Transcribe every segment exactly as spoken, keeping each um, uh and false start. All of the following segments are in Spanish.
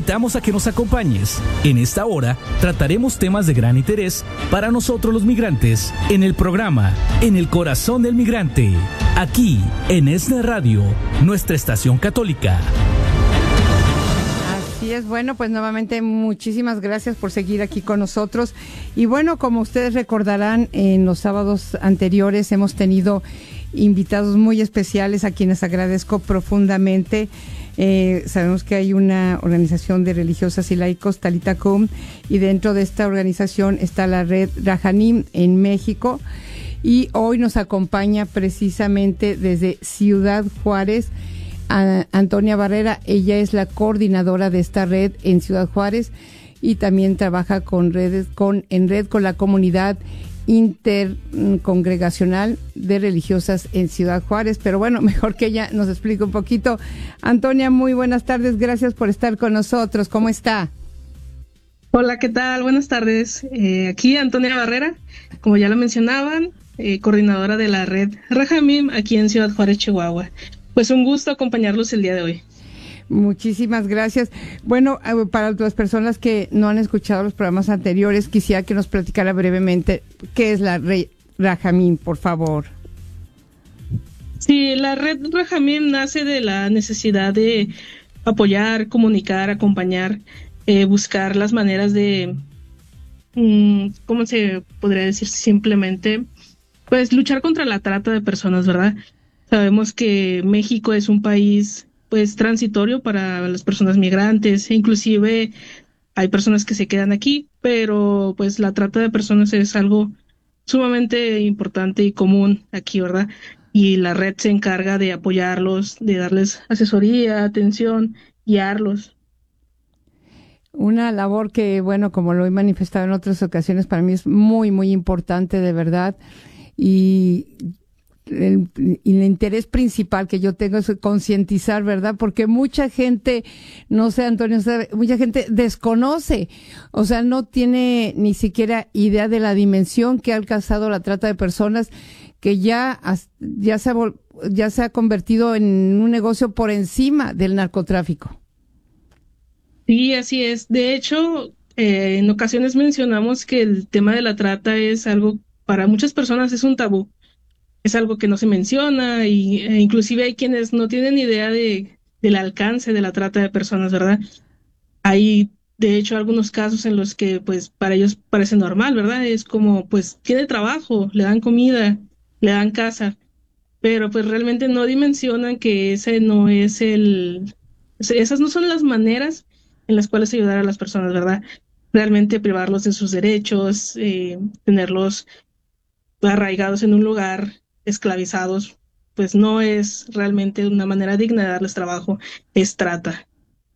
invitamos a que nos acompañes. En esta hora trataremos temas de gran interés para nosotros los migrantes en el programa En el Corazón del Migrante, aquí en ESNE Radio, nuestra estación católica. Así es, bueno, pues nuevamente muchísimas gracias por seguir aquí con nosotros. Y bueno, como ustedes recordarán, en los sábados anteriores hemos tenido invitados muy especiales a quienes agradezco profundamente. Eh, sabemos que hay una organización de religiosas y laicos, Talita Cum, y dentro de esta organización está la red Rahanim en México, y hoy nos acompaña precisamente desde Ciudad Juárez a Antonia Barrera. Ella es la coordinadora de esta red en Ciudad Juárez y también trabaja con redes con en red con la comunidad intercongregacional de religiosas en Ciudad Juárez, pero bueno, mejor que ella nos explique un poquito. Antonia, muy buenas tardes, gracias por estar con nosotros, ¿cómo está? Hola, ¿qué tal? Buenas tardes, eh, aquí Antonia Barrera, como ya lo mencionaban, eh, coordinadora de la red Rahamim aquí en Ciudad Juárez, Chihuahua. Pues un gusto acompañarlos el día de hoy. Muchísimas gracias. Bueno, para las personas que no han escuchado los programas anteriores, quisiera que nos platicara brevemente qué es la red Rahamim, por favor. Sí, la red Rahamim nace de la necesidad de apoyar, comunicar, acompañar, eh, buscar las maneras de, mmm, ¿cómo se podría decir? Simplemente, pues luchar contra la trata de personas, ¿verdad? Sabemos que México es un país pues transitorio para las personas migrantes, e inclusive hay personas que se quedan aquí, pero pues la trata de personas es algo sumamente importante y común aquí, ¿verdad? Y la red se encarga de apoyarlos, de darles asesoría, atención, guiarlos. Una labor que, bueno, como lo he manifestado en otras ocasiones, para mí es muy, muy importante, de verdad, y El, el interés principal que yo tengo es concientizar, ¿verdad? Porque mucha gente, no sé, Antonio, mucha gente desconoce, o sea, no tiene ni siquiera idea de la dimensión que ha alcanzado la trata de personas, que ya, ya, se, ha, ya se ha convertido en un negocio por encima del narcotráfico. Sí, así es. De hecho, eh, en ocasiones mencionamos que el tema de la trata es algo, para muchas personas es un tabú. Es algo que no se menciona y e inclusive hay quienes no tienen idea de del alcance de la trata de personas, ¿verdad? Hay de hecho algunos casos en los que pues para ellos parece normal, ¿verdad? Es como pues tiene trabajo, le dan comida, le dan casa, pero pues realmente no dimensionan que ese no es el esas no son las maneras en las cuales ayudar a las personas, ¿verdad? Realmente privarlos de sus derechos, eh, tenerlos arraigados en un lugar, esclavizados, pues no es realmente una manera digna de darles trabajo, es trata.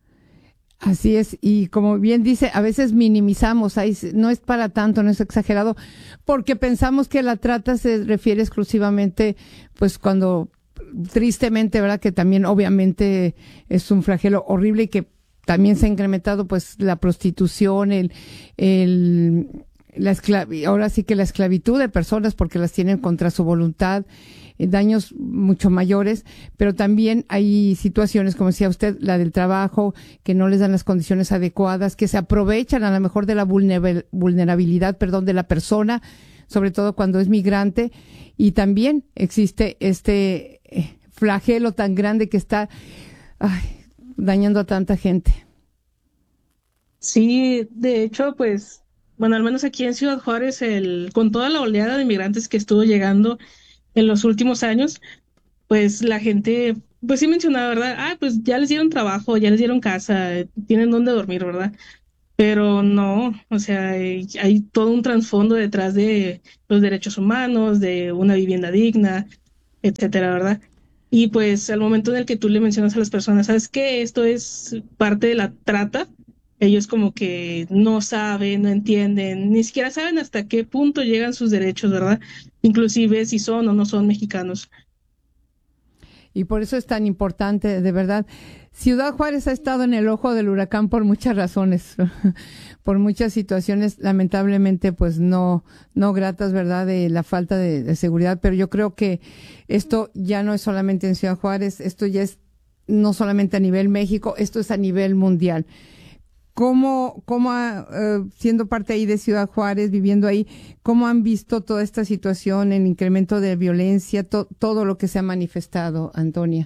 Así es, y como bien dice, a veces minimizamos, ahí no es para tanto, no es exagerado, porque pensamos que la trata se refiere exclusivamente, pues cuando, tristemente, ¿verdad? Que también obviamente es un flagelo horrible y que también se ha incrementado, pues, la prostitución, el, el, la esclav- ahora sí que la esclavitud de personas porque las tienen contra su voluntad, eh, daños mucho mayores, pero también hay situaciones, como decía usted, la del trabajo, que no les dan las condiciones adecuadas, que se aprovechan a lo mejor de la vulnerabil- vulnerabilidad, perdón, de la persona, sobre todo cuando es migrante, y también existe este eh, flagelo tan grande que está ay, dañando a tanta gente. Sí, de hecho, pues, bueno, al menos aquí en Ciudad Juárez, el, con toda la oleada de inmigrantes que estuvo llegando en los últimos años, pues la gente, pues sí mencionaba, ¿verdad? Ah, pues ya les dieron trabajo, ya les dieron casa, eh, tienen dónde dormir, ¿verdad? Pero no, o sea, hay, hay todo un trasfondo detrás de los derechos humanos, de una vivienda digna, etcétera, ¿verdad? Y pues al momento en el que tú le mencionas a las personas, ¿sabes qué? Esto es parte de la trata. Ellos como que no saben, no entienden, ni siquiera saben hasta qué punto llegan sus derechos, ¿verdad? Inclusive si son o no son mexicanos. Y por eso es tan importante, de verdad. Ciudad Juárez ha estado en el ojo del huracán por muchas razones, por muchas situaciones, lamentablemente, pues no, no gratas, ¿verdad?, de la falta de, de seguridad, pero yo creo que esto ya no es solamente en Ciudad Juárez, esto ya es no solamente a nivel México, esto es a nivel mundial. ¿Cómo, cómo ha, eh, siendo parte ahí de Ciudad Juárez, viviendo ahí, cómo han visto toda esta situación, el incremento de violencia, to- todo lo que se ha manifestado, Antonia?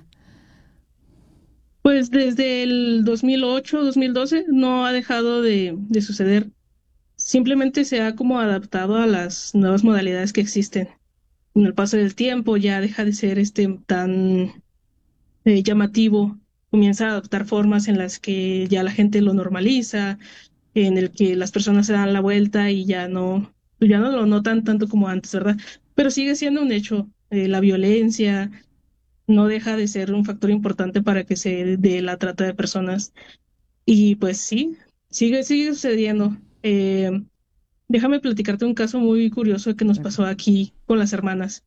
Pues desde el dos mil ocho, dos mil doce no ha dejado de, de suceder. Simplemente se ha como adaptado a las nuevas modalidades que existen. Con el paso del tiempo ya deja de ser este tan eh, llamativo, comienza a adoptar formas en las que ya la gente lo normaliza, en el que las personas se dan la vuelta y ya no, pues ya no lo notan tanto como antes, ¿verdad? Pero sigue siendo un hecho. Eh, la violencia no deja de ser un factor importante para que se dé la trata de personas. Y pues sí, sigue, sigue sucediendo. Eh, déjame platicarte un caso muy curioso que nos Claro. pasó aquí con las hermanas.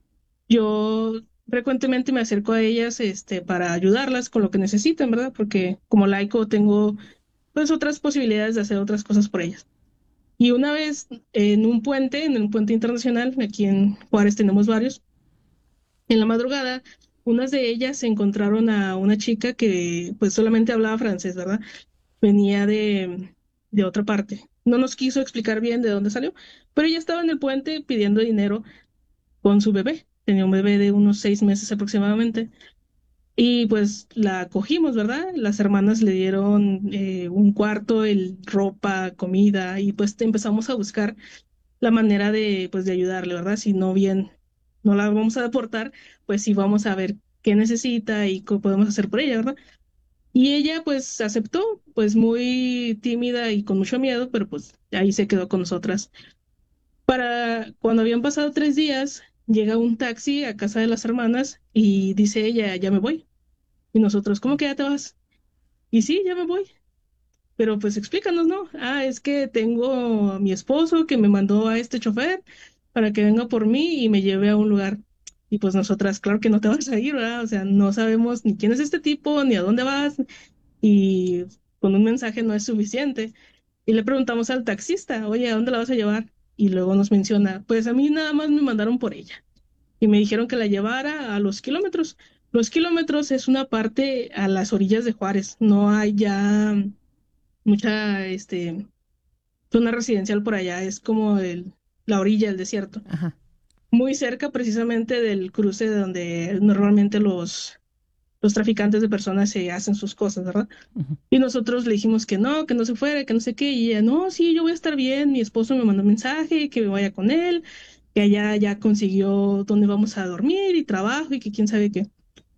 Yo frecuentemente me acerco a ellas, este, para ayudarlas con lo que necesitan, ¿verdad? Porque como laico tengo pues otras posibilidades de hacer otras cosas por ellas. Y una vez en un puente, en un puente internacional, aquí en Juárez tenemos varios, en la madrugada, unas de ellas encontraron a una chica que pues solamente hablaba francés, ¿verdad? Venía de, de otra parte. No nos quiso explicar bien de dónde salió, pero ella estaba en el puente pidiendo dinero con su bebé. Tenía un bebé de unos seis meses aproximadamente. Y pues la cogimos, ¿verdad? Las hermanas le dieron eh, un cuarto, el, ropa, comida, y pues empezamos a buscar la manera de, pues, de ayudarle, ¿verdad? Si no bien no la vamos a deportar, pues sí vamos a ver qué necesita y qué podemos hacer por ella, ¿verdad? Y ella pues aceptó, pues muy tímida y con mucho miedo, pero pues ahí se quedó con nosotras. Para cuando habían pasado tres días, llega un taxi a casa de las hermanas y dice ella, ya me voy. Y nosotros, ¿cómo que ya te vas? Y sí, ya me voy. Pero pues explícanos, ¿no? Ah, es que tengo a mi esposo que me mandó a este chofer para que venga por mí y me lleve a un lugar. Y pues nosotras, claro que no te vas a ir, ¿verdad? O sea, no sabemos ni quién es este tipo, ni a dónde vas, y con un mensaje no es suficiente. Y le preguntamos al taxista, oye, ¿a dónde la vas a llevar? Y luego nos menciona, pues a mí nada más me mandaron por ella. Y me dijeron que la llevara a los kilómetros. Los kilómetros es una parte a las orillas de Juárez. No hay ya mucha, este, zona residencial por allá. Es como el, la orilla del desierto. Ajá. Muy cerca precisamente del cruce de donde normalmente los, los traficantes de personas se hacen sus cosas, ¿verdad? Ujú. Y nosotros le dijimos que no, que no se fuera, que no sé qué. Y ella, no, sí, yo voy a estar bien. Mi esposo me mandó un mensaje, que me vaya con él, que allá ya consiguió dónde vamos a dormir y trabajo y que quién sabe qué.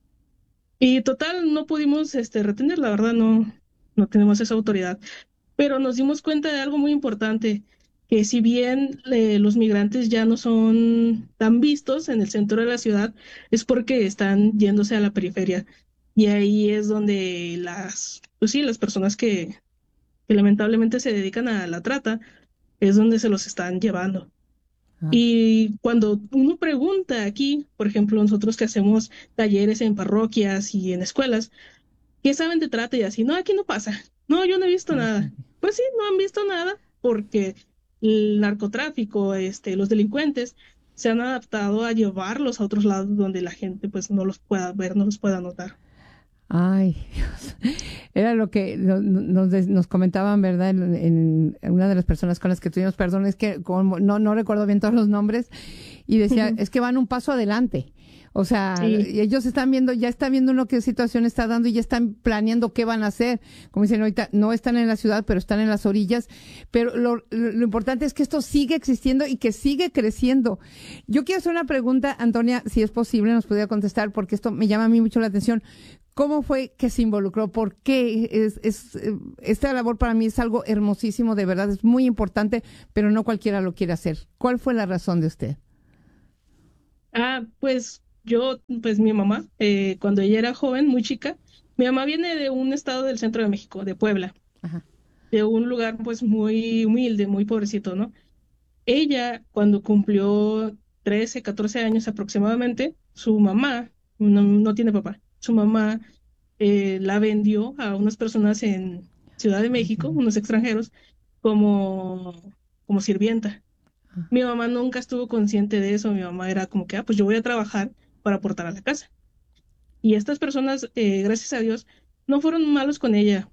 Y total, no pudimos este, retener, la verdad, no, no tenemos esa autoridad. Pero nos dimos cuenta de algo muy importante, que si bien eh, los migrantes ya no son tan vistos en el centro de la ciudad, es porque están yéndose a la periferia. Y ahí es donde las, pues sí, las personas que, que lamentablemente se dedican a la trata, es donde se los están llevando. Ah, Y cuando uno pregunta aquí, por ejemplo, nosotros que hacemos talleres en parroquias y en escuelas, ¿qué saben de trata? Y así, no, aquí no pasa. No, yo no he visto ah, nada. Pues sí, no han visto nada porque el narcotráfico, este, los delincuentes se han adaptado a llevarlos a otros lados donde la gente pues no los pueda ver, no los pueda notar. ay, Dios. Era lo que no- no- nos, des- nos comentaban, ¿verdad? En, en- en una de las personas con las que tuvimos, perdón, es que como no, no recuerdo bien todos los nombres, y decía, Ujú. es que van un paso adelante. O sea, Sí, y ellos están viendo, ya están viendo uno qué situación está dando y ya están planeando qué van a hacer. Como dicen ahorita, no están en la ciudad, pero están en las orillas. Pero lo, lo, lo importante es que esto sigue existiendo y que sigue creciendo. Yo quiero hacer una pregunta, Antonia, si es posible, nos pudiera contestar, porque esto me llama a mí mucho la atención. ¿Cómo fue que se involucró? ¿Por qué? Es, es, eh, esta labor para mí es algo hermosísimo, de verdad, es muy importante, pero no cualquiera lo quiere hacer. ¿Cuál fue la razón de usted? ah, pues yo, pues mi mamá, eh, cuando ella era joven, muy chica, mi mamá viene de un estado del centro de México, de Puebla, Ajá. de un lugar pues muy humilde, muy pobrecito, ¿no? Ella, cuando cumplió trece, catorce años aproximadamente, su mamá, no, no tiene papá, su mamá eh, la vendió a unas personas en Ciudad de Ay, México, Dios mío. unos extranjeros, como, como sirvienta. Ah, Mi mamá nunca estuvo consciente de eso, mi mamá era como que, ah, pues yo voy a trabajar para aportar a la casa. Y estas personas, eh, gracias a Dios, no fueron malos con ella,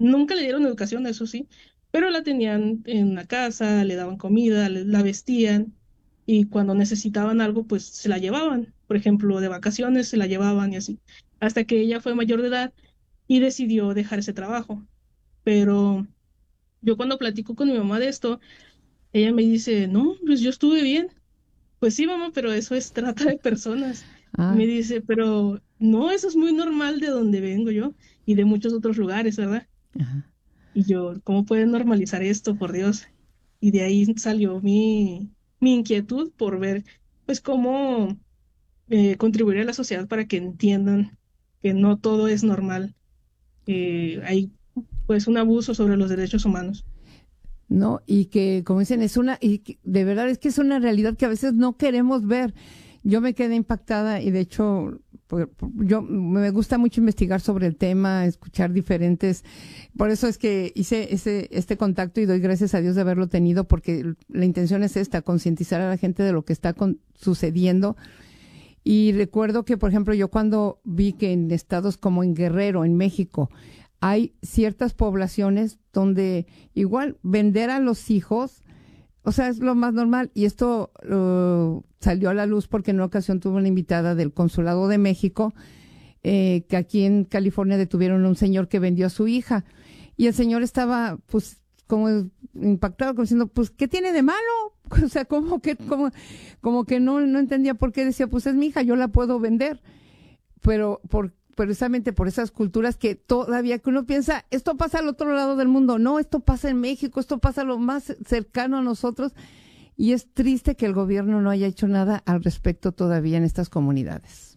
nunca le dieron educación, eso sí, pero la tenían en la casa, le daban comida, le- la vestían y cuando necesitaban algo, pues se la llevaban. Por ejemplo, de vacaciones se la llevaban y así, hasta que ella fue mayor de edad y decidió dejar ese trabajo. Pero yo cuando platico con mi mamá de esto, ella me dice, no, pues yo estuve bien. Pues sí, mamá, pero eso es trata de personas. Y Ah, me dice, pero no, eso es muy normal de donde vengo yo y de muchos otros lugares, ¿verdad? ajá. Y yo, ¿cómo pueden normalizar esto, por Dios? Y de ahí salió mi, mi inquietud por ver, pues, cómo eh, contribuir a la sociedad para que entiendan que no todo es normal. Eh, hay, pues, un abuso sobre los derechos humanos. ¿No? Y que, como dicen, es una, y que de verdad es que es una realidad que a veces no queremos ver. Yo me quedé impactada y de hecho, por- por- yo me gusta mucho investigar sobre el tema, escuchar diferentes, por eso es que hice ese, este contacto y doy gracias a Dios de haberlo tenido porque la intención es esta, concientizar a la gente de lo que está con- sucediendo. Y recuerdo que, por ejemplo, yo cuando vi que en estados como en Guerrero, en México, hay ciertas poblaciones donde igual vender a los hijos, o sea, es lo más normal. Y esto uh, salió a la luz porque en una ocasión tuve una invitada del Consulado de México, eh, que aquí en California detuvieron a un señor que vendió a su hija. Y el señor estaba, pues, como impactado, como diciendo, pues, ¿qué tiene de malo? O sea, como que, como, como que no, no entendía por qué decía, pues es mi hija, yo la puedo vender. Pero por, precisamente por esas culturas que todavía que uno piensa, esto pasa al otro lado del mundo. No, esto pasa en México, esto pasa lo más cercano a nosotros. Y es triste que el gobierno no haya hecho nada al respecto todavía en estas comunidades.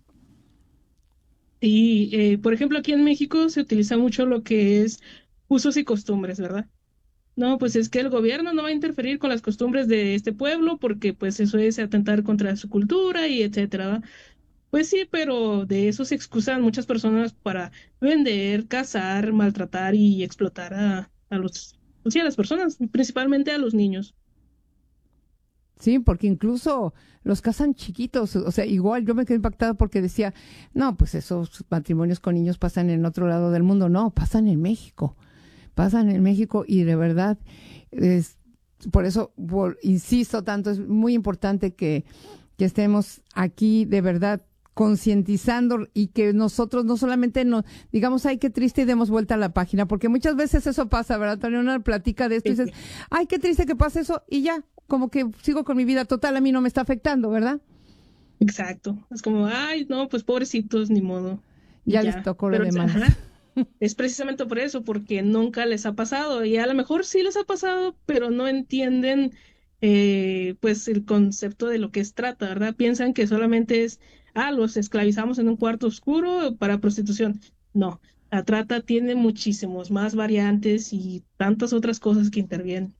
Y, eh, por ejemplo, aquí en México se utiliza mucho lo que es usos y costumbres, ¿verdad? No, pues es que el gobierno no va a interferir con las costumbres de este pueblo porque pues eso es atentar contra su cultura y etcétera, ¿va? Pues sí, pero de eso se excusan muchas personas para vender, cazar, maltratar y explotar a, a los, pues sí, a las personas, principalmente a los niños. Sí, porque incluso los casan chiquitos, o sea, igual yo me quedé impactada porque decía, no, pues esos matrimonios con niños pasan en otro lado del mundo, no, pasan en México, pasan en México y de verdad, es, por eso, por- insisto tanto, es muy importante que, que estemos aquí de verdad concientizando y que nosotros no solamente nos digamos, ay, qué triste y demos vuelta a la página, porque muchas veces eso pasa, ¿verdad, Antonio? Una platica de esto y Sí, dices, ay, qué triste que pase eso y ya, como que sigo con mi vida total, a mí no me está afectando, ¿verdad? exacto. Es como, ay, no, pues pobrecitos, ni modo, y Ya les ya. tocó lo Pero, demás. ajá, es precisamente por eso, porque nunca les ha pasado y a lo mejor sí les ha pasado, pero no entienden eh, pues el concepto de lo que es trata, ¿verdad? Piensan que solamente es, ah, los esclavizamos en un cuarto oscuro para prostitución. No, la trata tiene muchísimos más variantes y tantas otras cosas que intervienen.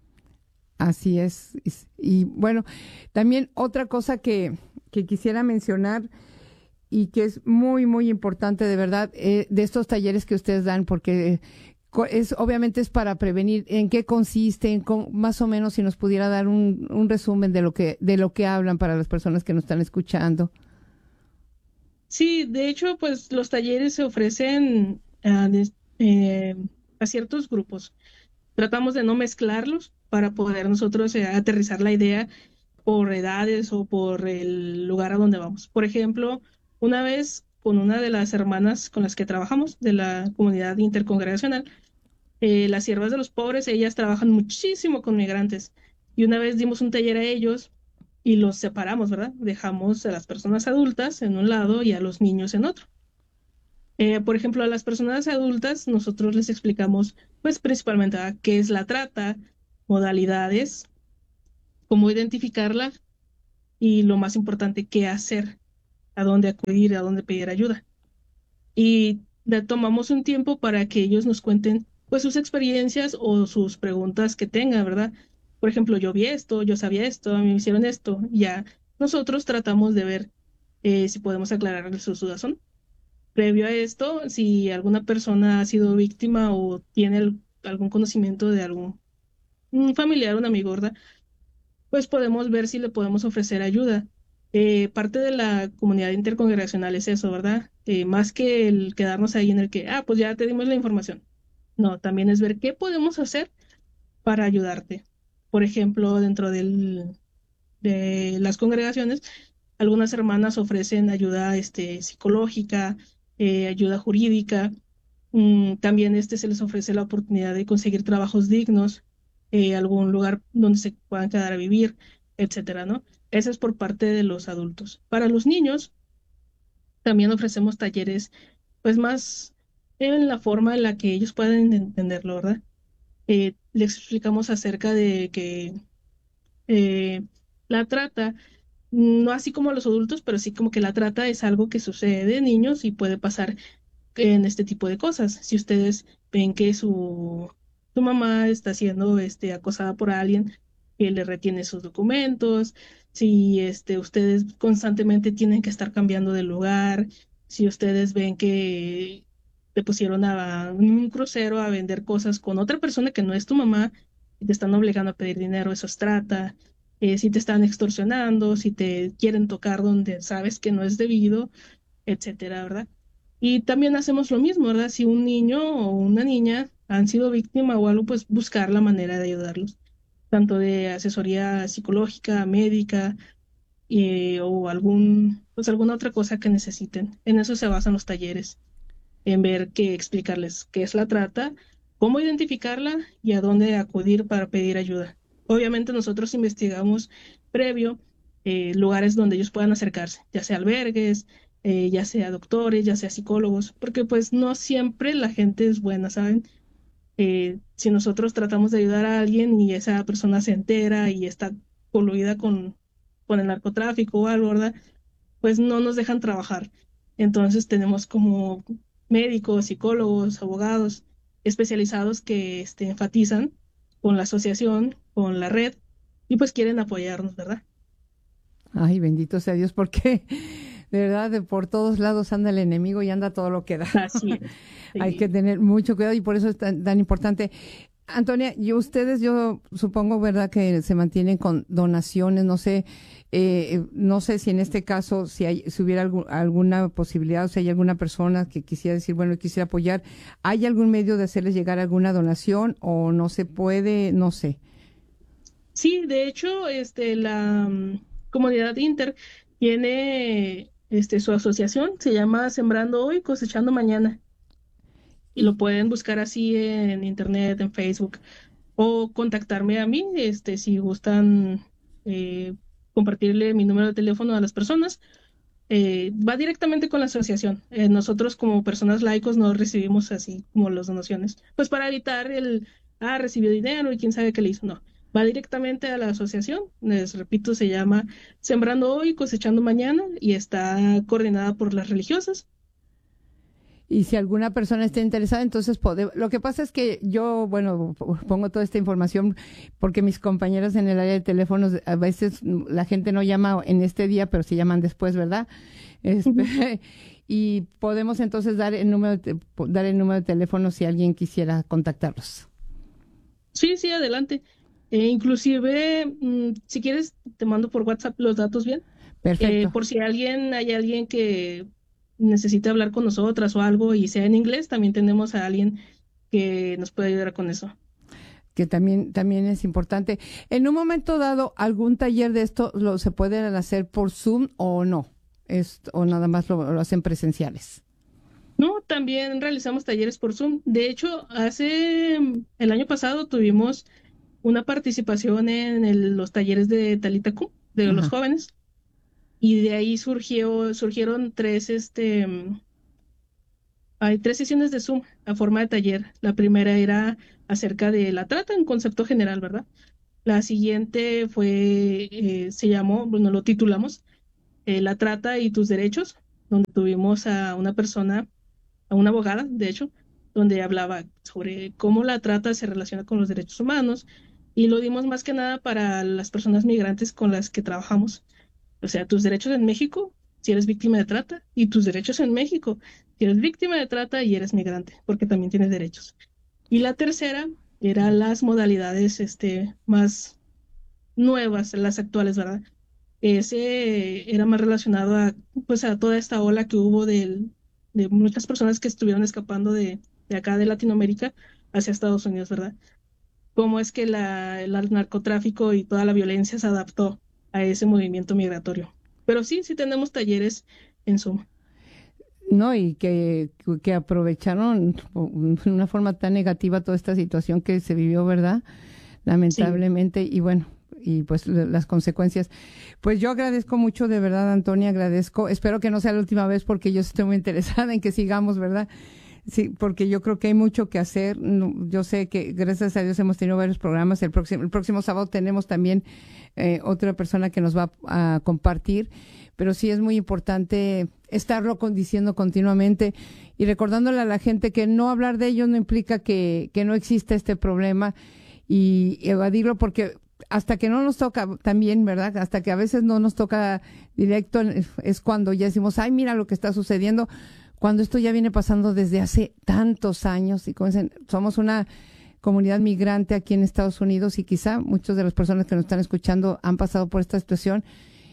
Así es. Y, y bueno, también otra cosa que, que quisiera mencionar y que es muy, muy importante de verdad, eh, de estos talleres que ustedes dan, porque co- es obviamente es para prevenir. ¿En qué consiste? En cómo- más o menos si nos pudiera dar un, un resumen de lo que de lo que hablan para las personas que nos están escuchando. Sí, de hecho, pues los talleres se ofrecen a, des- eh, a ciertos grupos. Tratamos de no mezclarlos para poder nosotros eh, aterrizar la idea por edades o por el lugar a donde vamos. Por ejemplo, una vez con una de las hermanas con las que trabajamos de la comunidad intercongregacional, eh, las siervas de los pobres, ellas trabajan muchísimo con migrantes. Y una vez dimos un taller a ellos y los separamos, ¿verdad? Dejamos a las personas adultas en un lado y a los niños en otro. Eh, por ejemplo, a las personas adultas nosotros les explicamos, pues principalmente a qué es la trata, modalidades, cómo identificarla y lo más importante, qué hacer, a dónde acudir, a dónde pedir ayuda. Y le tomamos un tiempo para que ellos nos cuenten pues sus experiencias o sus preguntas que tengan, ¿verdad? Por ejemplo, yo vi esto, yo sabía esto, a mí me hicieron esto, y ya nosotros tratamos de ver eh, si podemos aclararles sus dudas o no. Previo a esto, si alguna persona ha sido víctima o tiene el- algún conocimiento de algún un familiar, un amigo, ¿verdad? Pues podemos ver si le podemos ofrecer ayuda. Eh, parte de la comunidad intercongregacional es eso, ¿verdad? Eh, más que el quedarnos ahí en el que, ah, pues ya te dimos la información. No, también es ver qué podemos hacer para ayudarte. Por ejemplo, dentro del, de las congregaciones, algunas hermanas ofrecen ayuda este, psicológica, eh, ayuda jurídica. Mm, también este se les ofrece la oportunidad de conseguir trabajos dignos, eh, algún lugar donde se puedan quedar a vivir, etcétera, ¿no? Eso es por parte de los adultos. Para los niños, también ofrecemos talleres, pues más en la forma en la que ellos pueden entenderlo, ¿verdad? Eh, les explicamos acerca de que eh, la trata, no así como los adultos, pero sí como que la trata es algo que sucede de niños y puede pasar en este tipo de cosas. Si ustedes ven que su, su mamá está siendo este, acosada por alguien que le retiene sus documentos, si este, ustedes constantemente tienen que estar cambiando de lugar, si ustedes ven que te pusieron a un crucero a vender cosas con otra persona que no es tu mamá y te están obligando a pedir dinero, eso es trata. Eh, si te están extorsionando, si te quieren tocar donde sabes que no es debido, etcétera, ¿verdad? Y también hacemos lo mismo, ¿verdad? Si un niño o una niña han sido víctima o algo, pues buscar la manera de ayudarlos, tanto de asesoría psicológica, médica, eh, o algún, pues alguna otra cosa que necesiten. En eso se basan los talleres, en ver qué explicarles qué es la trata, cómo identificarla y a dónde acudir para pedir ayuda. Obviamente nosotros investigamos previo eh, lugares donde ellos puedan acercarse, ya sea albergues, eh, ya sea doctores, ya sea psicólogos, porque pues no siempre la gente es buena, ¿saben? Eh, si nosotros tratamos de ayudar a alguien y esa persona se entera y está coluida con, con el narcotráfico o algo, ¿verdad? Pues no nos dejan trabajar. Entonces tenemos como médicos, psicólogos, abogados especializados que este, enfatizan con la asociación, con la red, y pues quieren apoyarnos, ¿verdad? Ay, bendito sea Dios, porque de verdad de por todos lados anda el enemigo y anda todo lo que da. Así es. Hay Sí. que tener mucho cuidado y por eso es tan, tan importante. Antonia, y ustedes, yo supongo, ¿verdad?, que se mantienen con donaciones, no sé, eh, no sé si en este caso, si hay, si hubiera algún- alguna posibilidad, o si hay alguna persona que quisiera decir, bueno, quisiera apoyar, ¿hay algún medio de hacerles llegar alguna donación o no se puede, no sé? Sí, de hecho, este, la mm, comunidad Inter tiene este, su asociación, se llama Sembrando Hoy, Cosechando Mañana. Y lo pueden buscar así en internet, en Facebook, o contactarme a mí, este, si gustan eh, compartirle mi número de teléfono a las personas. Eh, va directamente con la asociación. Eh, nosotros como personas laicos no recibimos así como las donaciones, pues para evitar el, ah, recibió dinero y quién sabe qué le hizo. No, va directamente a la asociación. Les repito, se llama Sembrando Hoy, Cosechando Mañana y está coordinada por las religiosas. Y si alguna persona está interesada, entonces pode- lo que pasa es que yo, bueno, p- pongo toda esta información porque mis compañeras en el área de teléfonos, a veces mm, la gente no llama en este día, pero sí llaman después, ¿verdad? Este, Ujú. y podemos entonces dar el número de, te- po- dar el número de teléfono si alguien quisiera contactarlos. Sí, sí, adelante. Eh, inclusive, mm, si quieres, te mando por WhatsApp los datos bien. Eh, Perfecto. por si alguien, hay alguien que necesita hablar con nosotras o algo y sea en inglés, también tenemos a alguien que nos puede ayudar con eso. Que también, también es importante. En un momento dado, ¿algún taller de esto lo se pueden hacer por Zoom o no? Es, o nada más lo, lo hacen presenciales. No, también realizamos talleres por Zoom. De hecho, hace mm, el año pasado tuvimos una participación en el- los talleres de Talita Kum, de los Ajá. jóvenes, y de ahí surgió, surgieron tres, este, mm, hay tres sesiones de Zoom a forma de taller. La primera era acerca de la trata en concepto general, ¿verdad? La siguiente fue, eh, se llamó, bueno, lo titulamos, eh, La trata y tus derechos, donde tuvimos a una persona, a una abogada, de hecho, donde hablaba sobre cómo la trata se relaciona con los derechos humanos y lo dimos más que nada para las personas migrantes con las que trabajamos. O sea, tus derechos en México si eres víctima de trata y tus derechos en México si eres víctima de trata y eres migrante, porque también tienes derechos. Y la tercera era las modalidades este, más nuevas, las actuales, ¿verdad? Ese era más relacionado a, pues, a toda esta ola que hubo del- de muchas personas que estuvieron escapando de, de acá de Latinoamérica hacia Estados Unidos, ¿verdad? Cómo es que la, el narcotráfico y toda la violencia se adaptó a ese movimiento migratorio. Pero sí, sí tenemos talleres en Zoom. No, y que, que aprovecharon de una forma tan negativa toda esta situación que se vivió, ¿verdad? Lamentablemente, sí. Y bueno, y pues las consecuencias. Pues yo agradezco mucho, de verdad, Antonia, agradezco. Espero que no sea la última vez porque yo estoy muy interesada en que sigamos, ¿verdad? Sí, porque yo creo que hay mucho que hacer. Yo sé que gracias a Dios hemos tenido varios programas. El próximo, el próximo sábado tenemos también eh, otra persona que nos va a, a compartir, pero sí es muy importante estarlo diciendo continuamente y recordándole a la gente que no hablar de ellos no implica que, que no exista este problema y evadirlo, porque hasta que no nos toca también, ¿verdad? Hasta que a veces no nos toca directo es cuando ya decimos, ay, mira lo que está sucediendo, cuando esto ya viene pasando desde hace tantos años y como dicen, somos una comunidad migrante aquí en Estados Unidos y quizá muchas de las personas que nos están escuchando han pasado por esta situación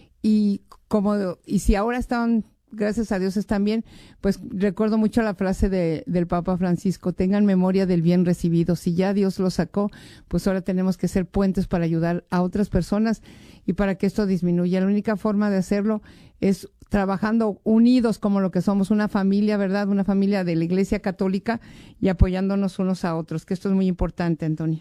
y como y si ahora están, gracias a Dios están bien, pues recuerdo mucho la frase de, del Papa Francisco, tengan memoria del bien recibido. Si ya Dios lo sacó, pues ahora tenemos que ser puentes para ayudar a otras personas y para que esto disminuya. La única forma de hacerlo es trabajando unidos como lo que somos, una familia, ¿verdad? Una familia de la Iglesia Católica y apoyándonos unos a otros, que esto es muy importante, Antonia.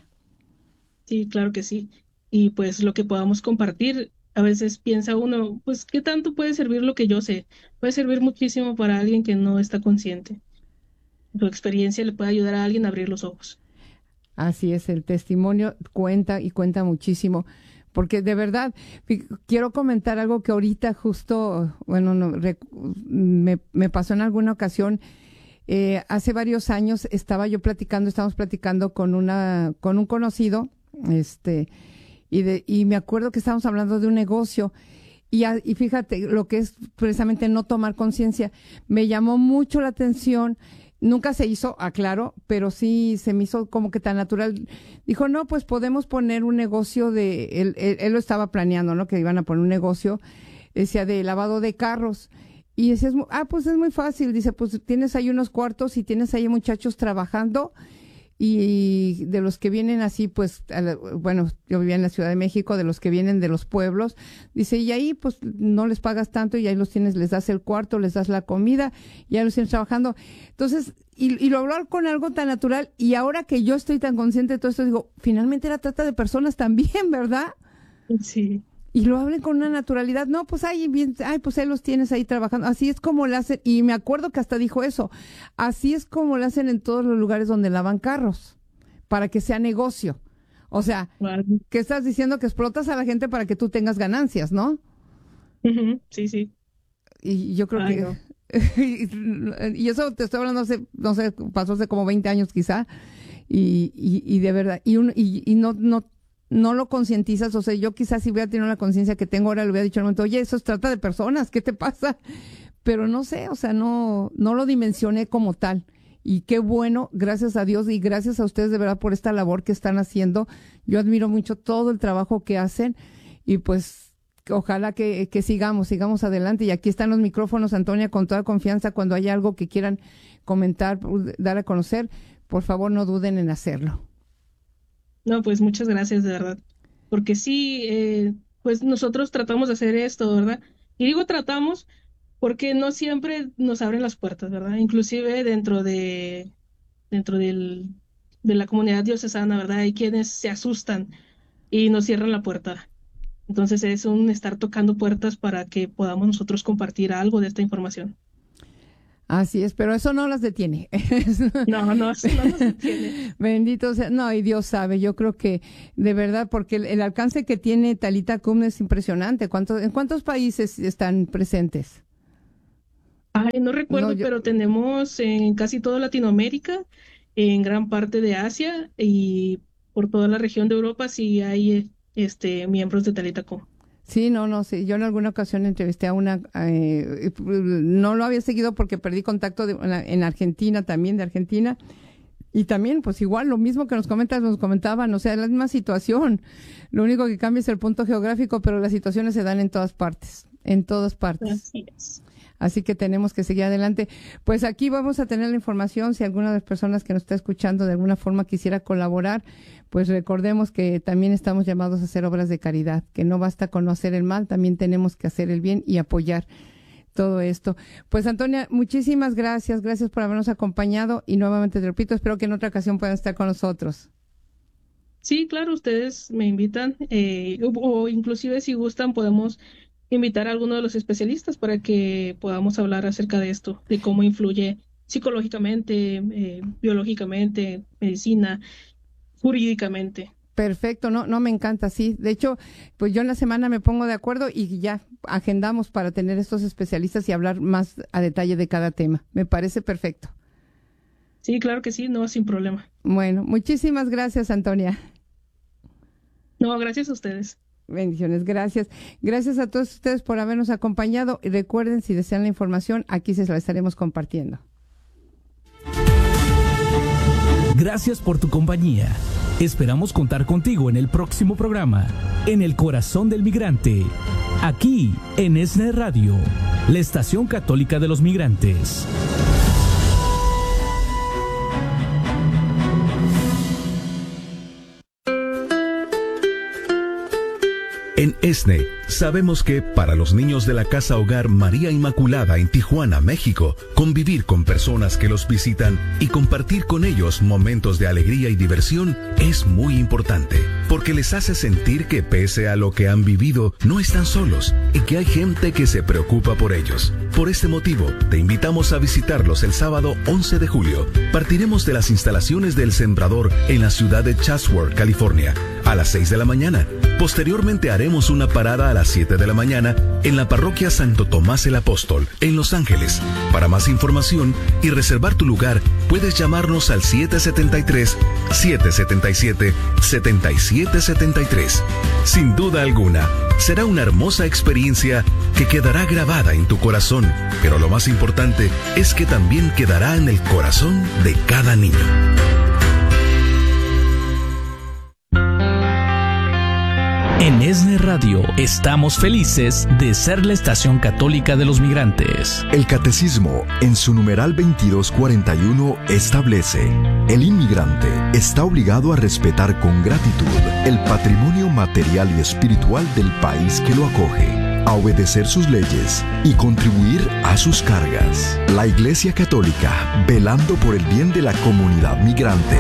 Sí, claro que sí. Y pues lo que podamos compartir, a veces piensa uno, pues, ¿qué tanto puede servir lo que yo sé? Puede servir muchísimo para alguien que no está consciente. Tu experiencia le puede ayudar a alguien a abrir los ojos. Así es, el testimonio cuenta y cuenta muchísimo. Porque de verdad, quiero comentar algo que ahorita justo, bueno, no, rec, me, me pasó en alguna ocasión. Eh, hace varios años estaba yo platicando, estábamos platicando con una, con un conocido, este, y de, y me acuerdo que estábamos hablando de un negocio. Y, a, y fíjate, lo que es precisamente no tomar conciencia, me llamó mucho la atención. Nunca se hizo, aclaro, pero sí se me hizo como que tan natural. Dijo, no, pues podemos poner un negocio de, él, él, él lo estaba planeando, ¿no? Que iban a poner un negocio, decía, de lavado de carros. Y decía, ah, pues es muy fácil. Dice, pues tienes ahí unos cuartos y tienes ahí muchachos trabajando. Y de los que vienen así, pues, la, bueno, yo vivía en la Ciudad de México, de los que vienen de los pueblos, dice, y ahí pues no les pagas tanto y ahí los tienes, les das el cuarto, les das la comida y ahí los tienes trabajando. Entonces, y, y lo hablar con algo tan natural y ahora que yo estoy tan consciente de todo esto, digo, finalmente era trata de personas también, ¿verdad? Sí. Y lo hablen con una naturalidad. No, pues ahí bien, ay, pues ahí los tienes ahí trabajando. Así es como lo hacen. Y me acuerdo que hasta dijo eso. Así es como lo hacen en todos los lugares donde lavan carros, para que sea negocio. O sea, bueno. ¿Qué estás diciendo? Que explotas a la gente para que tú tengas ganancias, ¿no? Uh-huh. Sí, sí. Y yo creo ay, que... No. Y eso te estoy hablando hace, no sé, pasó hace como veinte años quizá. Y, y, y de verdad, y, un, y, y no... no no lo concientizas, o sea, yo quizás si hubiera tenido la conciencia que tengo ahora, le hubiera dicho al momento, oye, eso se trata de personas, ¿qué te pasa? Pero no sé, o sea, no, no lo dimensioné como tal. Y qué bueno, gracias a Dios y gracias a ustedes de verdad por esta labor que están haciendo. Yo admiro mucho todo el trabajo que hacen y pues ojalá que, que sigamos, sigamos adelante. Y aquí están los micrófonos, Antonia, con toda confianza, cuando haya algo que quieran comentar, dar a conocer, por favor no duden en hacerlo. No, pues muchas gracias, de verdad. Porque sí, eh, pues nosotros tratamos de hacer esto, ¿verdad? Y digo tratamos porque no siempre nos abren las puertas, ¿verdad? Inclusive dentro de dentro del, de la comunidad diocesana, ¿verdad? Hay quienes se asustan y nos cierran la puerta. Entonces es un estar tocando puertas para que podamos nosotros compartir algo de esta información. Así es, pero eso no las detiene. No, no, no nos detiene. Bendito sea. No, y Dios sabe, yo creo que de verdad, porque el, el alcance que tiene Talita Kum es impresionante. ¿Cuántos, ¿En cuántos países están presentes? Ay, no recuerdo, no, yo... pero tenemos en casi toda Latinoamérica, en gran parte de Asia y por toda la región de Europa sí hay este miembros de Talita Kum. Sí, no, no, sí. Yo en alguna ocasión entrevisté a una, eh, no lo había seguido porque perdí contacto de, en Argentina también, de Argentina. Y también, pues igual, lo mismo que nos comentas, nos comentaban, o sea, la misma situación. Lo único que cambia es el punto geográfico, pero las situaciones se dan en todas partes, en todas partes. Así es. Así que tenemos que seguir adelante. Pues aquí vamos a tener la información. Si alguna de las personas que nos está escuchando de alguna forma quisiera colaborar, pues recordemos que también estamos llamados a hacer obras de caridad, que no basta con no hacer el mal, también tenemos que hacer el bien y apoyar todo esto. Pues Antonia, muchísimas gracias, gracias por habernos acompañado y nuevamente te repito, espero que en otra ocasión puedan estar con nosotros. Sí, claro, ustedes me invitan, eh, o, o inclusive si gustan podemos invitar a alguno de los especialistas para que podamos hablar acerca de esto, de cómo influye psicológicamente, eh, biológicamente, medicina, jurídicamente. Perfecto, no, no me encanta, sí. De hecho, pues yo en la semana me pongo de acuerdo y ya agendamos para tener estos especialistas y hablar más a detalle de cada tema. Me parece perfecto. Sí, claro que sí, no, sin problema. Bueno, muchísimas gracias, Antonia. No, gracias a ustedes. Bendiciones, gracias. Gracias a todos ustedes por habernos acompañado y recuerden, si desean la información, aquí se la estaremos compartiendo. Gracias por tu compañía. Esperamos contar contigo en el próximo programa, En el Corazón del Migrante, aquí en ESNE Radio, la estación católica de los migrantes. En ESNE sabemos que para los niños de la Casa Hogar María Inmaculada en Tijuana, México, convivir con personas que los visitan y compartir con ellos momentos de alegría y diversión es muy importante, porque les hace sentir que pese a lo que han vivido, no están solos y que hay gente que se preocupa por ellos. Por este motivo, te invitamos a visitarlos el sábado once de julio. Partiremos de las instalaciones del Sembrador en la ciudad de Chatsworth, California, a las seis de la mañana. Posteriormente haremos una parada a las siete de la mañana en la parroquia Santo Tomás el Apóstol, en Los Ángeles. Para más información y reservar tu lugar, puedes llamarnos al siete siete tres, siete siete siete, siete siete siete tres. Sin duda alguna, será una hermosa experiencia que quedará grabada en tu corazón, pero lo más importante es que también quedará en el corazón de cada niño. En ESNE Radio estamos felices de ser la estación católica de los migrantes. El Catecismo, en su numeral veintidós cuarenta y uno, establece: el inmigrante está obligado a respetar con gratitud el patrimonio material y espiritual del país que lo acoge, a obedecer sus leyes y contribuir a sus cargas. La Iglesia Católica, velando por el bien de la comunidad migrante.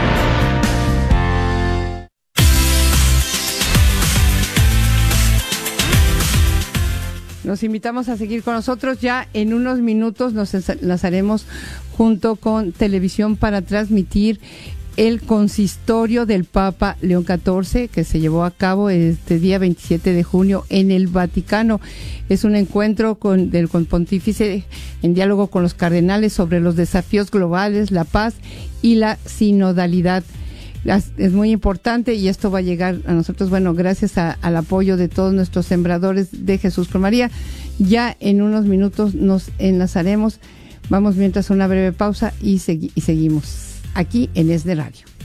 Los invitamos a seguir con nosotros. Ya en unos minutos nos enlazaremos junto con Televisión para transmitir el consistorio del Papa León catorce, que se llevó a cabo este día veintisiete de junio en el Vaticano. Es un encuentro con del con pontífice en diálogo con los cardenales sobre los desafíos globales, la paz y la sinodalidad. Es muy importante y esto va a llegar a nosotros, bueno, gracias a, al apoyo de todos nuestros sembradores de Jesús con María. Ya en unos minutos nos enlazaremos. Vamos mientras una breve pausa y, segui- y seguimos aquí en ESNE Radio.